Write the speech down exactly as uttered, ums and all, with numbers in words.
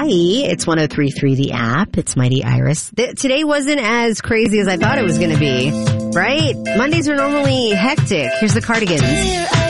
Hi, it's one oh three point three The App. It's Mighty Iris. Th- today wasn't as crazy as I thought it was going to be, right? Mondays are normally hectic. Here's the Cardigans.